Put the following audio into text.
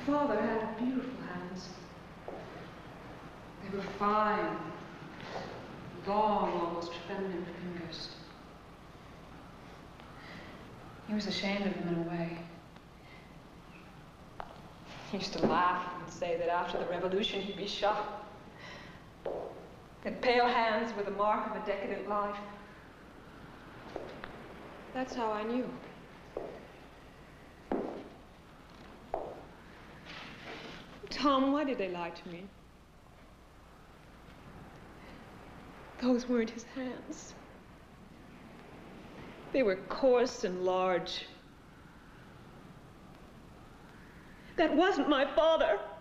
Father had beautiful hands. They were fine, long, almost feminine fingers. He was ashamed of them in a way. He used to laugh and say that after the revolution he'd be shot. That pale hands were the mark of a decadent life. That's how I knew. Tom, why did they lie to me? Those weren't his hands. They were coarse and large. That wasn't my father.